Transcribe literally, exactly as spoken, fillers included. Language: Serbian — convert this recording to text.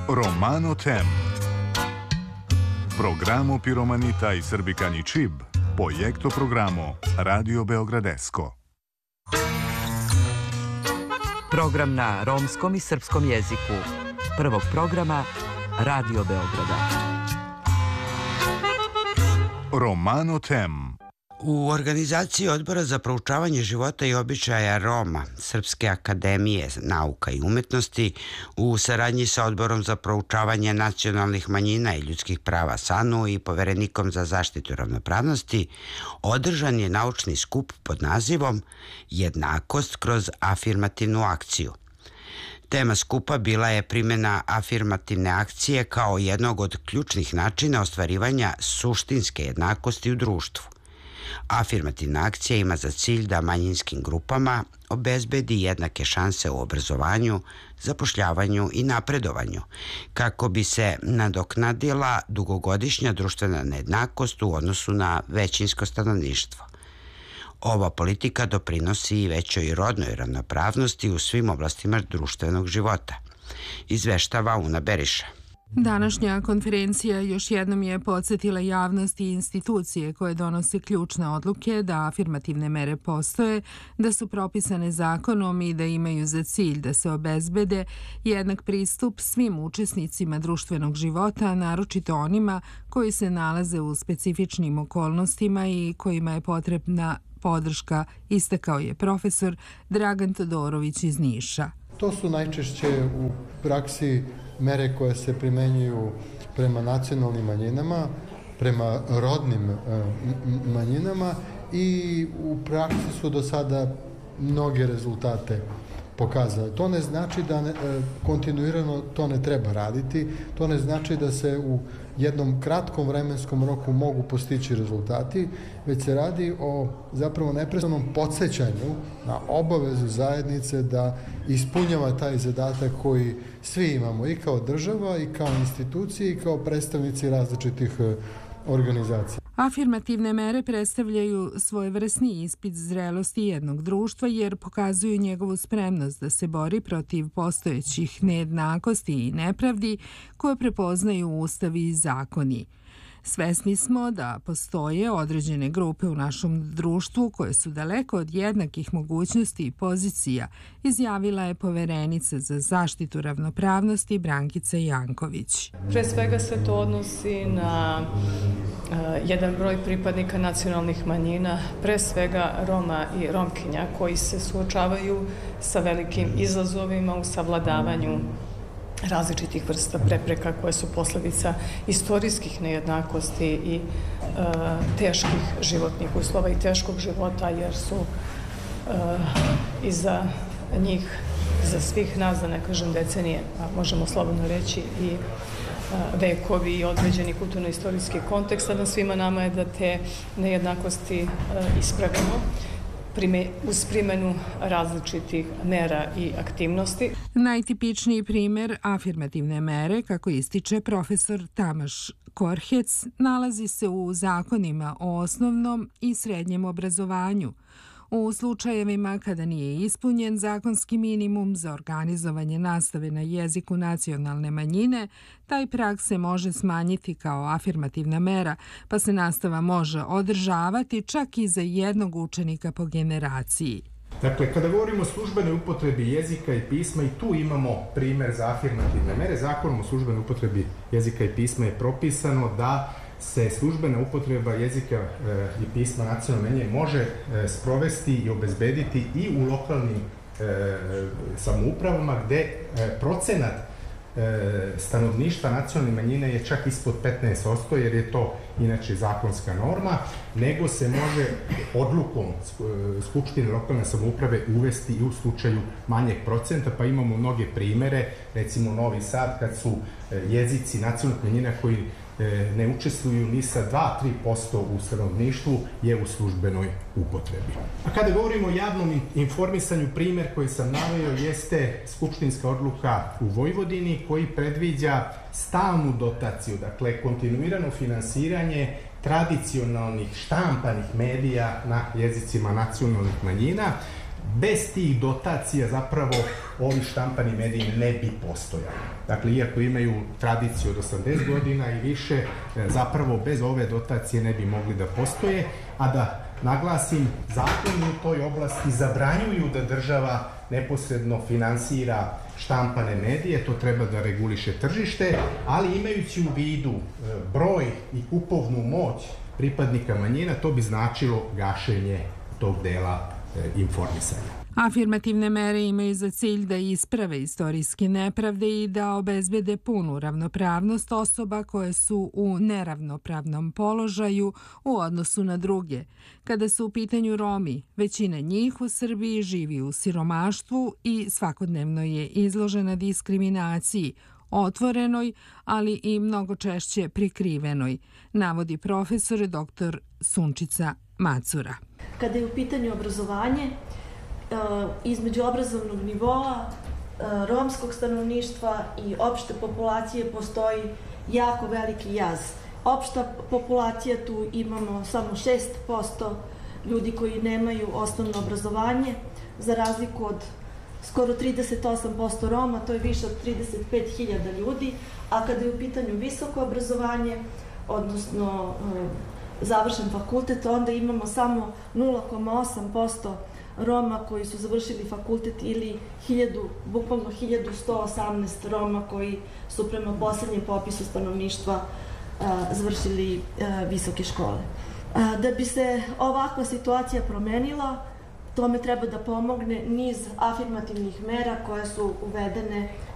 Romano Tem. Programo Piromanita i Srbikani Čib, projekto programo Radio Beogradesko. Program na romskom i srpskom jeziku prvog programa Radio Beograda. Romano Tem. U organizaciji Odbora za proučavanje života i običaja Roma Srpske akademije nauka i umetnosti u saradnji sa Odborom za proučavanje nacionalnih manjina i ljudskih prava SANU i Poverenikom za zaštitu ravnopravnosti održan je naučni skup pod nazivom Jednakost kroz afirmativnu akciju. Tema skupa bila je primjena afirmativne akcije kao jednog od ključnih načina ostvarivanja suštinske jednakosti u društvu. Afirmativna akcija ima za cilj da manjinskim grupama obezbedi jednake šanse u obrazovanju, zapošljavanju i napredovanju, kako bi se nadoknadila dugogodišnja društvena nejednakost u odnosu na većinsko stanovništvo. Ova politika doprinosi i većoj rodnoj ravnopravnosti u svim oblastima društvenog života, izveštava Una Beriša. Današnja konferencija još jednom je podsjetila javnost i institucije koje donose ključne odluke da afirmativne mere postoje, da su propisane zakonom i da imaju za cilj da se obezbede jednak pristup svim učesnicima društvenog života, naročito onima koji se nalaze u specifičnim okolnostima i kojima je potrebna podrška, istakao je profesor Dragan Todorović iz Niša. To su najčešće u praksi mere koje se primenjuju prema nacionalnim manjinama, prema rodnim manjinama i u praksi su do sada mnoge rezultate pokazale. To ne znači da ne, kontinuirano to ne treba raditi, to ne znači da se u jednom kratkom vremenskom roku mogu postići rezultati, već se radi o zapravo neprestanom podsjećanju na obavezu zajednice da ispunjava taj zadatak koji svi imamo i kao država i kao institucije i kao predstavnici različitih organizacija. Afirmativne mere predstavljaju svojevrsni ispit zrelosti jednog društva jer pokazuju njegovu spremnost da se bori protiv postojećih nejednakosti i nepravdi koje prepoznaju ustavi i zakoni. Svesni smo da postoje određene grupe u našem društvu koje su daleko od jednakih mogućnosti i pozicija, izjavila je Poverenica za zaštitu ravnopravnosti Brankica Janković. Pre svega se to odnosi na uh, jedan broj pripadnika nacionalnih manjina, pre svega Roma i Romkinja, koji se suočavaju sa velikim izazovima u savladavanju različitih vrsta prepreka koje su posljedica istorijskih nejednakosti i e, teških životnih uslova i teškog života, jer su e, iza njih, za svih nas, da ne kažem decenije, a možemo slobodno reći i e, vekovi i određeni kulturno-istorijski kontekst, a na svima nama je da te nejednakosti e, ispravimo uz primjenu različitih mera i aktivnosti. Najtipičniji primjer afirmativne mere, kako ističe profesor Tamaš Korhec, nalazi se u zakonima o osnovnom i srednjem obrazovanju. U slučajevima kada nije ispunjen zakonski minimum za organizovanje nastave na jeziku nacionalne manjine, taj prag se može smanjiti kao afirmativna mera, pa se nastava može održavati čak i za jednog učenika po generaciji. Dakle, kada govorimo o službenoj upotrebi jezika i pisma, i tu imamo primjer za afirmativne mere. Zakonom o službenoj upotrebi jezika i pisma je propisano da se službena upotreba jezika e, i pisma nacionalne manjine može e, sprovesti i obezbediti i u lokalnim e, samoupravama gde e, procenat e, stanovništva nacionalne manjine je čak ispod petnaest posto, jer je to inače zakonska norma, nego se može odlukom Skupštine lokalne samouprave uvesti i u slučaju manjeg procenta, pa imamo mnoge primere, recimo Novi Sad, kad su e, jezici nacionalnih manjina koji ne učestvuju ni sa dva do tri posto u stanovništvu je u službenoj upotrebi. A kada govorimo o javnom informisanju, primjer koji sam naveo jeste skupštinska odluka u Vojvodini koji predviđa stalnu dotaciju, dakle kontinuirano finansiranje tradicionalnih štampanih medija na jezicima nacionalnih manjina. Bez tih dotacija zapravo ovi štampani mediji ne bi postojali. Dakle, iako imaju tradiciju od osamdeset godina i više, zapravo bez ove dotacije ne bi mogli da postoje, a da naglasim, zakoni u toj oblasti zabranjuju da država neposredno finansira štampane medije, to treba da reguliše tržište, ali imajući u vidu broj i kupovnu moć pripadnika manjina, to bi značilo gašenje tog dela informisanja. Afirmativne mere imaju za cilj da isprave istorijske nepravde i da obezbede punu ravnopravnost osoba koje su u neravnopravnom položaju u odnosu na druge. Kada su u pitanju Romi, većina njih u Srbiji živi u siromaštvu i svakodnevno je izložena diskriminaciji, otvorenoj, ali i mnogo češće prikrivenoj, navodi profesor doktor Sunčica Macura. Kada je u pitanju obrazovanje, između obrazovnog nivoa, romskog stanovništva i opšte populacije postoji jako veliki jaz. Opšta populacija, tu imamo samo šest posto ljudi koji nemaju osnovno obrazovanje, za razliku od skoro trideset osam posto Roma, to je više od trideset pet hiljada ljudi, a kada je u pitanju visoko obrazovanje, odnosno završen fakultet, onda imamo samo nula zarez osam posto Roma koji su završili fakultet ili hiljadu, bukvalno hiljadu sto osamnaest Roma koji su prema poslednjem popisu stanovništva završili visoke škole. Da bi se ovakva situacija promenila, tome treba da pomogne niz afirmativnih mera koje su uvedene